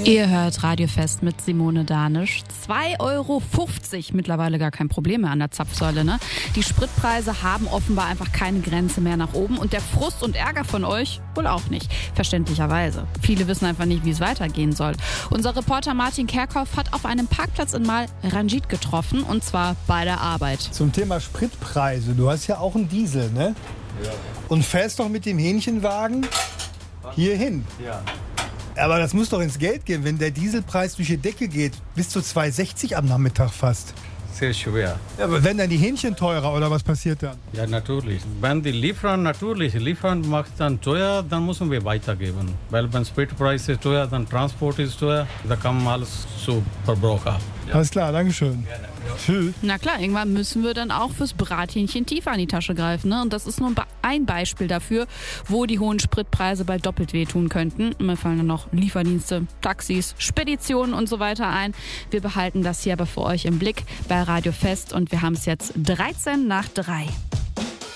Ihr hört Radiofest mit Simone Danisch. 2,50 Euro, mittlerweile gar kein Problem mehr an der Zapfsäule, ne? Die Spritpreise haben offenbar einfach keine Grenze mehr nach oben und der Frust und Ärger von euch wohl auch nicht, verständlicherweise. Viele wissen einfach nicht, wie es weitergehen soll. Unser Reporter Martin Kerkhoff hat auf einem Parkplatz in Mal Ranjit getroffen, und zwar bei der Arbeit. Zum Thema Spritpreise, du hast ja auch einen Diesel, ne? Ja. Und fährst doch mit dem Hähnchenwagen hier hin. Ja. Aber das muss doch ins Geld gehen, wenn der Dieselpreis durch die Decke geht, bis zu 2,60 am Nachmittag fast. Sehr schwer. Ja, aber werden dann die Hähnchen teurer oder was passiert dann? Ja, natürlich. Wenn die Lieferant macht dann teuer, dann müssen wir weitergeben. Weil wenn Spritpreis ist teuer, dann Transport ist teuer, da kann man alles zu Verbraucher. Ja. Alles klar, Dankeschön. Tschüss. Na klar, irgendwann müssen wir dann auch fürs Brathähnchen tiefer in die Tasche greifen, ne? Und das ist nur ein Beispiel dafür, wo die hohen Spritpreise bald doppelt wehtun könnten. Mir fallen dann noch Lieferdienste, Taxis, Speditionen und so weiter ein. Wir behalten das hier aber für euch im Blick bei Radio Fest und wir haben es jetzt 13 nach 3.